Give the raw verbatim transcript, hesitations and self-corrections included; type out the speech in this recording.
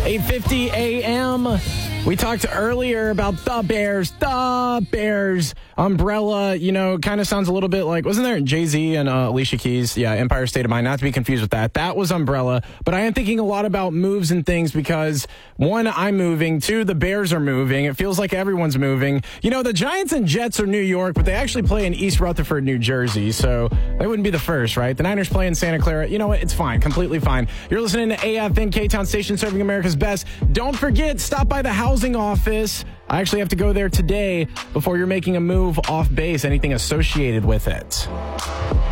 eight fifty a.m. We talked earlier about the Bears, the Bears umbrella. You know, kind of sounds a little bit like, wasn't there Jay-Z and uh, Alicia Keys? Yeah, Empire State of Mind, not to be confused with that. That was umbrella. But I am thinking a lot about moves and things because, one, I'm moving. Two, the Bears are moving. It feels like everyone's moving. You know, the Giants and Jets are New York, but they actually play in East Rutherford, New Jersey. So they wouldn't be the first, right? The Niners play in Santa Clara. You know what? It's fine. Completely fine. You're listening to A F N K-Town Station, serving America's best. Don't forget, stop by the housing office. I actually have to go there today before you're making a move off base, anything associated with it.